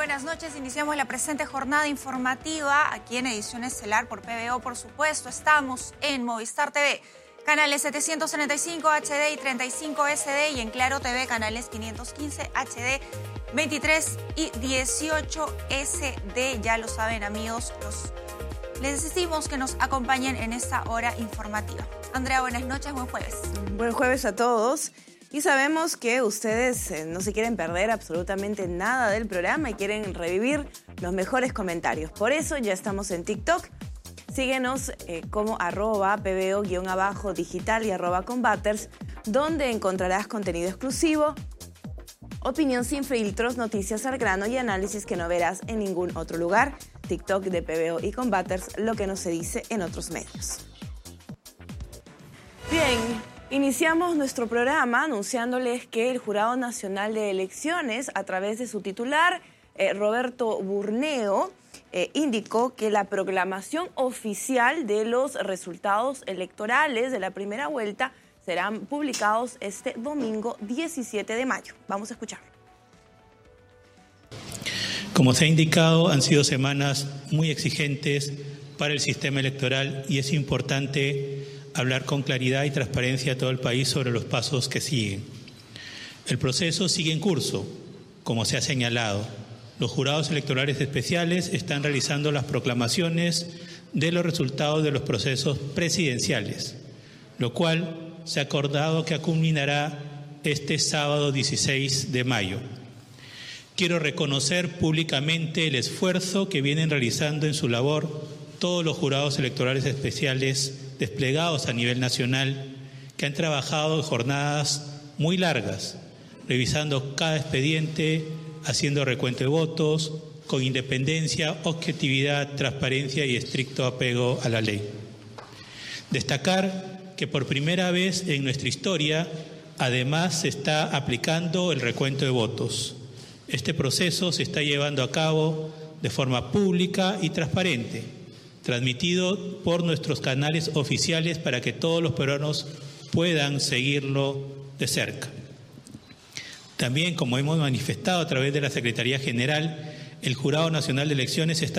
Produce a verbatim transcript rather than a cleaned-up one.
buenas noches. Iniciamos la presente jornada informativa aquí en Edición Estelar por P B O, por supuesto. Estamos en Movistar T V, canales setecientos treinta y cinco H D y treinta y cinco S D, y en Claro T V, canales quinientos quince H D, veintitrés y dieciocho S D. Ya lo saben, amigos, los... les decimos que nos acompañen en esta hora informativa. Andrea, buenas noches, buen jueves. Buen jueves a todos. Y sabemos que ustedes eh, no se quieren perder absolutamente nada del programa y quieren revivir los mejores comentarios. Por eso ya estamos en TikTok. Síguenos eh, como arroba pbo guión abajo digital y arroba combaters, donde encontrarás contenido exclusivo, opinión sin filtros, noticias al grano y análisis que no verás en ningún otro lugar. TikTok de P B O y Combaters, lo que no se dice en otros medios. Bien. Iniciamos nuestro programa anunciándoles que el Jurado Nacional de Elecciones, a través de su titular, eh, Roberto Burneo, eh, indicó que la proclamación oficial de los resultados electorales de la primera vuelta serán publicados este domingo diecisiete de mayo. Vamos a escucharlo. Como se ha indicado, han sido semanas muy exigentes para el sistema electoral y es importante hablar con claridad y transparencia a todo el país sobre los pasos que siguen. El proceso sigue en curso, como se ha señalado. Los jurados electorales especiales están realizando las proclamaciones de los resultados de los procesos presidenciales, lo cual se ha acordado que culminará este sábado dieciséis de mayo. Quiero reconocer públicamente el esfuerzo que vienen realizando en su labor todos los jurados electorales especiales desplegados a nivel nacional, que han trabajado en jornadas muy largas, revisando cada expediente, haciendo recuento de votos, con independencia, objetividad, transparencia y estricto apego a la ley. Destacar que por primera vez en nuestra historia, además, se está aplicando el recuento de votos. Este proceso se está llevando a cabo de forma pública y transparente, transmitido por nuestros canales oficiales para que todos los peruanos puedan seguirlo de cerca. También, como hemos manifestado a través de la Secretaría General, el Jurado Nacional de Elecciones está